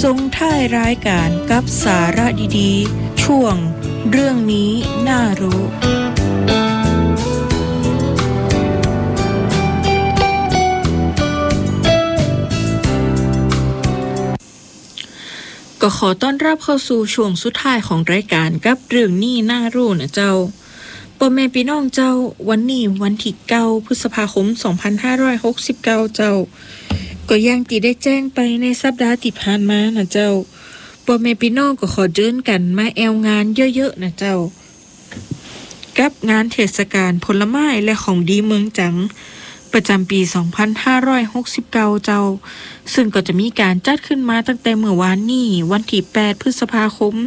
ส่งท้ายรายการกับสาระดีๆช่วงเรื่องนี้น่ารู้ก็ขอต้อนรับเข้าสู่ช่วงสุดท้ายของรายการกับเรื่องนี้น่ารู้นะเจ้าพ่อแม่พี่น้องเจ้าวันนี้วันที่9พฤษภาคม2569เจ้าก็ยังติได้แจ้งไปในสัปดาห์ที่ผ่านมานะเจ้าพ่อแม่พี่น้องก็ขอเชิญกันมาแอวงานเยอะๆนะเจ้ากับงานเทศกาลผลไม้และของดีเมืองจังประจำปี2569เจ้าซึ่งก็จะมีการจัดขึ้นมาตั้งแต่เมื่อวานนี้วันที่8พฤษภาคม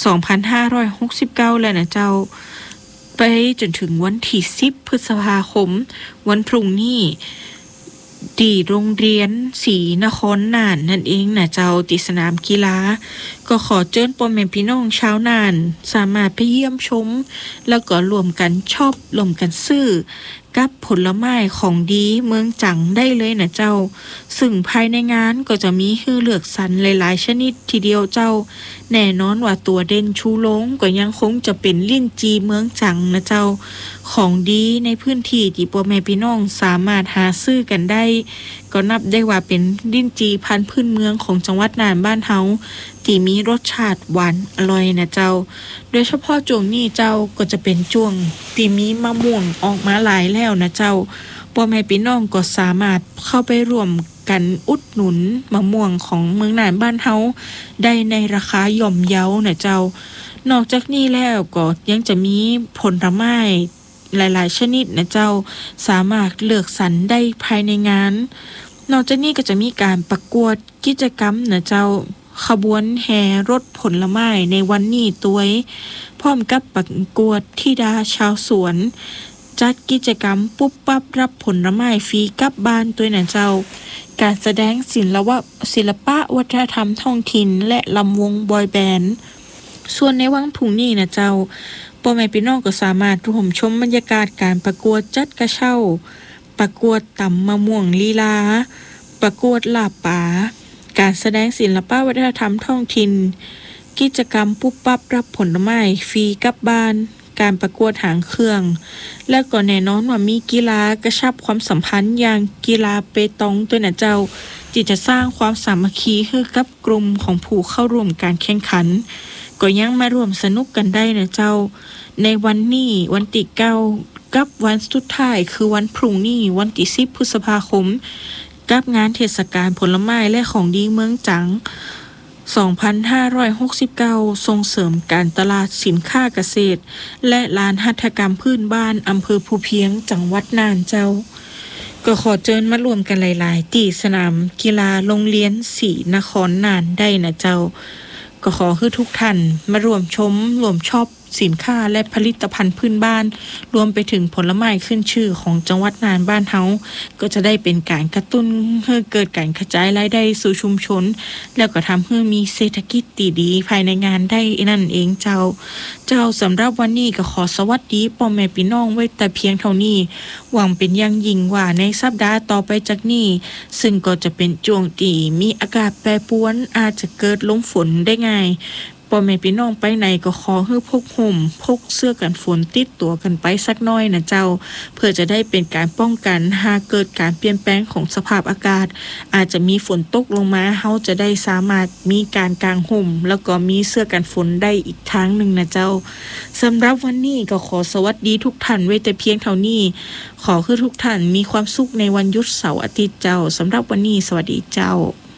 2569แล้วนะเจ้าไปจนถึงวันที่10พฤษภาคมวันพรุ่งนี้ที่โรงเรียนศรีนครน่านนั่นเองนะเจ้าที่สนามกีฬาก็ขอเชิญพ่อแม่พี่น้องชาวน่านสามารถไปเยี่ยมชมแล้วก็รวมกันช็อปรวมกันซื้อกับผลไม้ของดีเมืองจังได้เลยนะเจ้าซึ่งภายในงานก็จะมีให้เลือกสรรหลายๆชนิดทีเดียวเจ้าแน่นอนว่าตัวเด่นชูโรงก็ยังคงจะเป็นลิ้นจีเมืองจังนะเจ้าของดีในพื้นที่ที่พ่อแม่พี่น้องสามารถหาซื้อกันได้ก็นับได้ว่าเป็นลิ้นจีพันธุ์พื้นเมืองของจังหวัดน่านบ้านเฮาที่มีรสชาติหวานอร่อยนะเจ้าโดยเฉพาะช่วงนี้เจ้าก็จะเป็นช่วงที่มีมะม่วงออกมาหลายแล้วนะเจ้าพ่อแม่พี่น้องก็สามารถเข้าไปร่วมกันอุดหนุนมะม่วงของเมืองน่านบ้านเฮาได้ในราคาย่อมเยานะเจ้านอกจากนี้แล้วก็ยังจะมีผลไม้หลายๆชนิดนะเจ้าสามารถเลือกสรรได้ภายในงานนอกจากนี้ก็จะมีการประกวดกิจกรรมนะเจ้าขบวนแห่รถผลไม้ในวันนี้ตัวยพร้อมกับประกวดธิดาชาวสวนจัดกิจกรรมปุ๊บปั๊บรับผลไม้ฟรีกลับบ้านตัวยนะเจ้าการแสดงศิลปะวัฒนธรรมท้องถิ่นและลำวงบอยแบนด์ส่วนในวันพรุ่งนี้นะเจ้าพ่อแม่พี่น้องก็สามารถร่วมชมบรรยากาศการประกวดจัดกระเช้าประกวดตำมะม่วงลีลาประกวดลาบป่าการแสดงศิลปะวัฒนธรรมท้องถิ่นกิจกรรมปุ๊บปั๊บรับผลไม้ฟรีกลับบ้านการประกวดหางเครื่องและก็แน่นอนว่ามีกีฬากระชับความสัมพันธ์อย่างกีฬาเปตองตัวนะเจ้าที่จะสร้างความสามัคคีให้กับกลุ่มของผู้เข้าร่วมการแข่งขันก็ยังมาร่วมสนุกกันได้นะเจ้าในวันนี้วันที่9กับวันสุดท้ายคือวันพรุ่งนี้วันที่10พฤษภาคมกับงานเทศกาลผลไม้และของดีเมืองจัง2569ส่งเสริมการตลาดสินค้าเกษตรและลานหัตถกรรมพื้นบ้านอำเภอภูเพียงจังหวัดน่านเจ้าก็ขอเชิญมารวมกันหลายๆที่สนามกีฬาโรงเรียนศรีนครน่านได้นะเจ้าก็ขอให้ทุกท่านมารวมชมรวมชอบสินค้าและผลิตภัณฑ์พื้นบ้านรวมไปถึงผลไม้ขึ้นชื่อของจังหวัดน่านบ้านเฮาก็จะได้เป็นการกระตุ้นให้เกิดการกระจายรายได้สู่ชุมชนแล้วก็ทำให้มีเศรษฐกิจดีๆภายในงานได้นั่นเองเจ้าสำหรับวันนี้ก็ขอสวัสดีพ่อแม่พี่น้องไว้แต่เพียงเท่านี้หวังเป็นอย่างยิ่งว่าในสัปดาห์ต่อไปจากนี้ซึ่งก็จะเป็นช่วงที่มีอากาศแปรปรวนอาจจะเกิดลมฝนได้ง่ายพ่อแม่พี่น้องไปไหนก็ขอให้พกห่มพกเสื้อกันฝนติดตัวกันไปสักน้อยนะเจ้าเพื่อจะได้เป็นการป้องกันหากเกิดการเปลี่ยนแปลงของสภาพอากาศอาจจะมีฝนตกลงมาเฮาจะได้สามารถมีการกางห่มแล้วก็มีเสื้อกันฝนได้อีกทางนึงนะเจ้าสำหรับวันนี้ก็ขอสวัสดีทุกท่านไว้แต่เพียงเท่านี้ขอให้ทุกท่านมีความสุขในวันหยุดเสาร์อาทิตย์เจ้าสำหรับวันนี้สวัสดีเจ้า